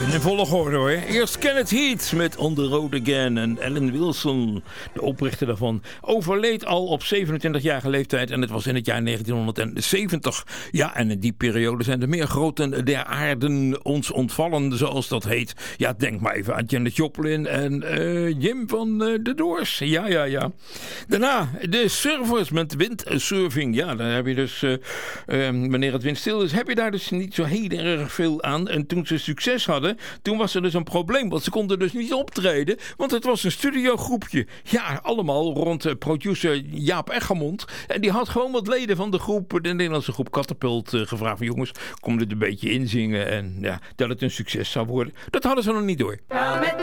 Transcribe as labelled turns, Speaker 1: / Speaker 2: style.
Speaker 1: In volgorde hoor. Eerst Kenneth Heat met On The Road Again. En Alan Wilson, de oprichter daarvan, overleed al op 27-jarige leeftijd. En het was in het jaar 1970. Ja, en in die periode zijn er meer groten der aarden ons ontvallen, zoals dat heet. Ja, denk maar even aan Janis Joplin en Jim van de Doors. Ja. Daarna de surfers met windsurfing. Ja, dan heb je dus, wanneer het wind stil is, heb je daar dus niet zo heel erg veel aan. En toen ze succes hadden, toen was er dus een probleem, want ze konden dus niet optreden, want het was een studiogroepje. Ja, allemaal rond producer Jaap Eggermond. En die had gewoon wat leden van de groep, de Nederlandse groep Catapult, gevraagd van jongens, kom er een beetje inzingen. En ja, dat het een succes zou worden. Dat hadden ze nog niet door.
Speaker 2: Met